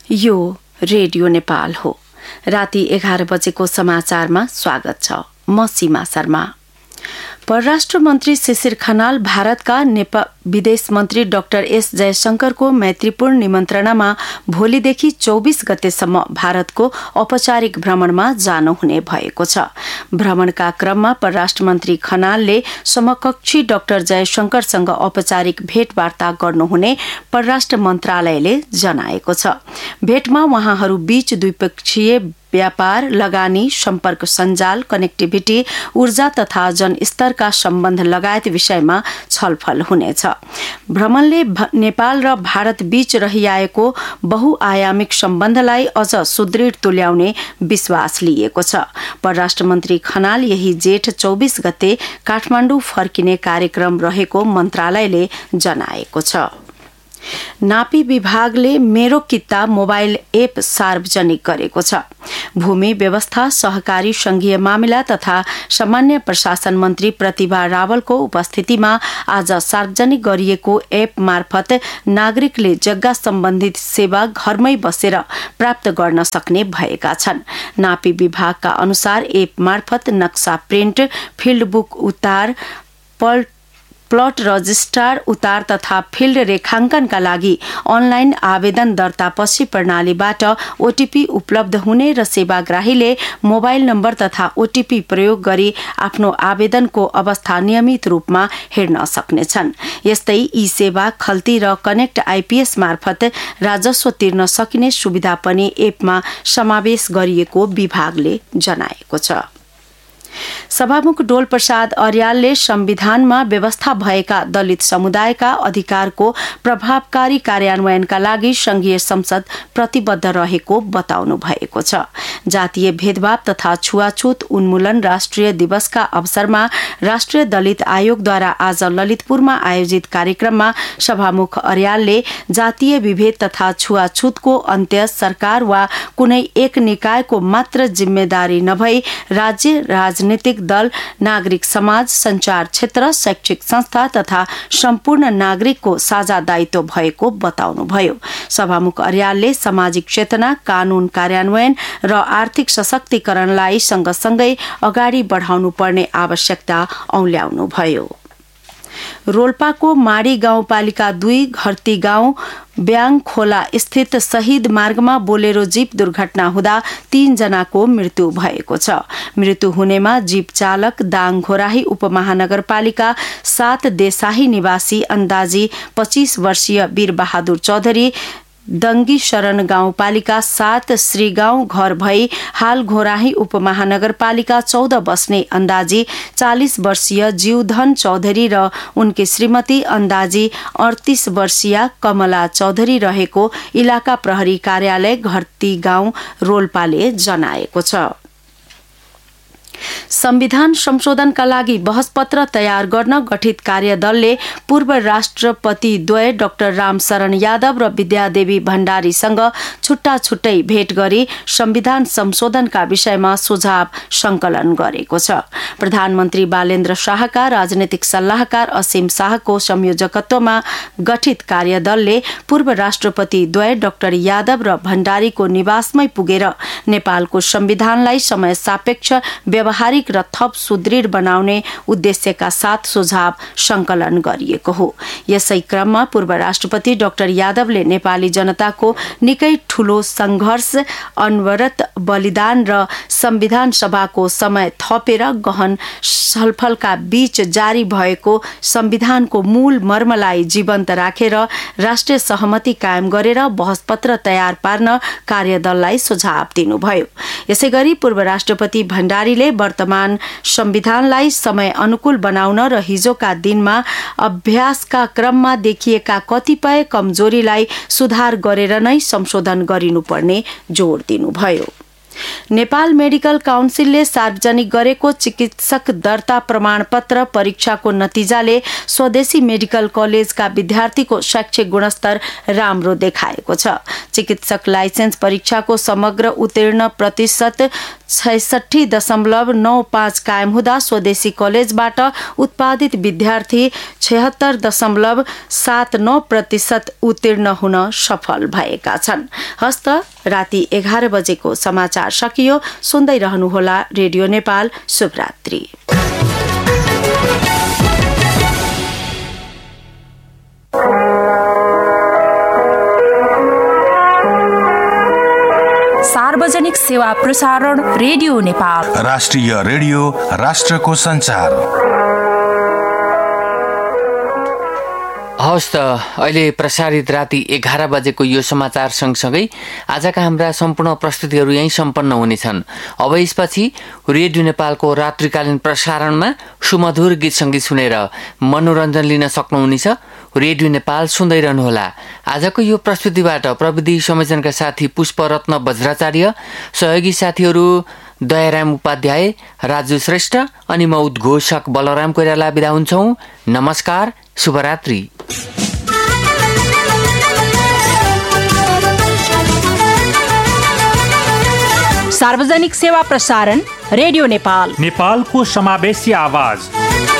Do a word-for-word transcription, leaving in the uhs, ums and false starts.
यो रेडियो नेपाल हो। राति एघार बजेको समाचारमा स्वागत छ। म सीमा शर्मा। परराष्ट्र मन्त्री शिशिर खनाल भारतका नेपाल विदेश मन्त्री डाक्टर एस जयशंकरको मैत्रीपूर्ण निमन्त्रणामा भोलिदेखि चौबीस गतेसम्म भारतको औपचारिक भ्रमणमा जानुहुने भएको छ। भ्रमणका क्रममा परराष्ट्र मन्त्री खनालले समकक्षी डाक्टर जयशंकरसँग औपचारिक भेटवार्ता गर्नुहुने परराष्ट्र मन्त्रालयले जनाएको छ। भेटमा उहाँहरू बीच द्विपक्षीय व्यापार, लगानी, सम्पर्क सञ्जाल, कनेक्टिभिटी, ऊर्जा तथा जनस्तरका सम्बन्ध लगायत विषयमा छलफल हुनेछ। भ्रमणले नेपाल र भारत बीच रहिआएको बहुआयामिक सम्बन्धलाई अझ सुदृढ तुल्याउने विश्वास लिएको छ। परराष्ट्र मन्त्री खनाल यही जेठ चौबीस गते काठमाडौँ फर्किने कार्यक्रम रहेको मन्त्रालयले जनाएको छ। नापी विभागले मेरो किता मोबाइल एप सार्वजनिक गरेको छ। भूमि व्यवस्था, सहकारी संघीय मामिला तथा सामान्य प्रशासन मन्त्री प्रतिभा रावलको उपस्थितिमा आज सार्वजनिक गरिएको एप मार्फत नागरिकले जग्गा सम्बन्धित सेवा घरमै बसेर प्राप्त गर्न सक्ने भएका छन्। नापी विभागका अनुसार एप मार्फत नक्सा प्रिन्ट, फिल्ड बुक उतार, पल्ट प्लट रजिस्ट्रार उतार तथा फिल्ड रेखाङ्कनका लागि अनलाइन आवेदन दर्ता पछि प्रणालीबाट ओटीपी उपलब्ध हुने र सेवाग्राहीले मोबाइल नम्बर तथा ओटीपी प्रयोग गरी आफ्नो आवेदनको अवस्था नियमित रूपमा हेर्न सक्नेछन्। यस्तै ई सेवा, खल्ती र कनेक्ट आइपीएस मार्फत राजस्व तिर्न सकिने सुविधा पनि एपमा समावेश गरिएको विभागले जनाएको छ। सभामुख डोल प्रसाद अर्यालले संविधानमा व्यवस्था भएका दलित समुदायका अधिकारको प्रभावकारी कार्यान्वयनका लागि संघीय संसद प्रतिबद्ध रहेको बताउनु भएको छ। जातीय भेदभाव तथा छुवाछुत उन्मूलन राष्ट्रिय दिवसका अवसरमा राष्ट्रिय दलित आयोगद्वारा आज ललितपुरमा आयोजित कार्यक्रममा सभामुख अर्यालले जातीय विभेद तथा छुवाछुतको अन्त्य सरकार वा कुनै एक निकायको मात्र जिम्मेदारी नभई राज्य, राजनीतिक दल, नागरिक समाज, संचार क्षेत्र, शैक्षिक संस्था तथा सम्पूर्ण नागरिकको साझा दायित्व भएको बताउनुभयो। सभामुख अर्यालले सामाजिक चेतना, कानून कार्यान्वयन र आर्थिक सशक्तिकरणलाई सँगसँगै अगाडि बढाउनु पर्ने आवश्यकता औल्याउनुभयो। रोल्पाको माडी गाउँपालिका दुई घरती गाउँ ब्याङ खोला स्थित शहीद मार्गमा बोलेरो जीप दुर्घटना हुँदा तीन जनाको मृत्यु भएको छ। मृत्यु हुनेमा जीप चालक दाङ घोराही उपमहानगरपालिका सात देसाही निवासी अन्दाजी पच्चीस वर्षीय वीरबहादुर चौधरी, दङ्गी शरण गाउँपालिका सात श्रीगाउँ घर भई हाल घोराही उपमहानगरपालिका चौध बस्ने अन्दाजी चालीस वर्षीय जीवधन चौधरी र उनकी श्रीमती अन्दाजी अडतीस वर्षीय कमला चौधरी रहेको इलाका प्रहरी कार्यालय घरती गाउँ रोल्पाले जनाएको छ। संविधान संशोधनका लागि बहसपत्र तयार गर्न गठित कार्यदलले पूर्व राष्ट्रपतिद्वय डाक्टर रामशरण यादव र विद्यादेवी भण्डारीसँग छुट्टा छुट्टै भेट गरी संविधान संशोधनका विषयमा सुझाव संकलन गरेको छ। प्रधानमन्त्री बालेन्द्र शाहका राजनीतिक सल्लाहकार असीम शाहको संयोजकत्वमा गठित कार्यदलले पूर्व राष्ट्रपतिद्वय डाक्टर यादव र भण्डारीको निवासमै पुगेर नेपालको संविधानलाई समय सापेक्ष व्यावहारिक र थप सुदृढ बनाउने उद्देश्यका साथ सुझाव संकलन गरिएको हो। यसै क्रममा पूर्व राष्ट्रपति डाक्टर यादवले नेपाली जनताको निकै ठूलो संघर्ष, अनवरत बलिदान र संविधान सभाको समय थपेर गहन छलफलका बीच जारी भएको संविधानको मूल मर्मलाई जीवन्त राखेर राष्ट्रिय सहमति कायम गरेर बहसपत्र तयार पार्न कार्यदललाई सुझाव दिनुभयो। यसैगरी पूर्व राष्ट्रपति भण्डारीले वर्तमान संविधानलाई समय अनुकूल बनाउन र हिजोका दिनमा अभ्यासका क्रममा देखिएका कतिपय कमजोरीलाई सुधार गरेर नै संशोधन गरिनुपर्ने जोड़ दिनुभयो। नेपाल मेडिकल काउन्सिलले सार्वजनिक गरेको चिकित्सक दर्ता प्रमाणपत्र परीक्षाको नतिजाले स्वदेशी मेडिकल कलेजका विद्यार्थीको शैक्षिक गुणस्तर राम्रो देखाएको छ। चिकित्सक लाइसेन्स परीक्षाको समग्र उत्तीर्ण प्रतिशत छैसठी दशमलव नौ पाँच कायम हुँदा स्वदेशी कलेजबाट उत्पादित विद्यार्थी छयत्तर दशमलव सात नौ प्रतिशत उत्तीर्ण हुन सफल भएका छन्। हस्त राति एघार बजेको समाचार सकियो। सुन्दै रहनुहोला रेडियो नेपाल। शुभरात्रि। सार्वजनिक सेवा प्रसारण रेडियो नेपाल। राष्ट्रिय रेडियो, राष्ट्रको संचार। हवस् त अहिले प्रसारित राति एघार बजेको यो समाचार सँगसँगै आजका हाम्रा सम्पूर्ण प्रस्तुतिहरू यहीँ सम्पन्न हुनेछन्। अब यसपछि रेडियो नेपालको रात्रिकालीन प्रसारणमा सुमधुर गीत सङ्गीत सुनेर मनोरञ्जन लिन सक्नुहुनेछ। रेडियो नेपाल सुन्दै रहनुहोला। आजको यो प्रस्तुतिबाट प्रविधि संयोजनका साथी पुष्परत्न वज्राचार्य, सहयोगी साथीहरू दयाराम उपाध्याय, राजु श्रेष्ठ अनि म उद्घोषक बलराम कोइराला बिदा हुन्छौँ। नमस्कार, शुभरात्रि। सार्वजनिक सेवा प्रसारण रेडियो नेपाल, नेपालको समावेशी आवाज।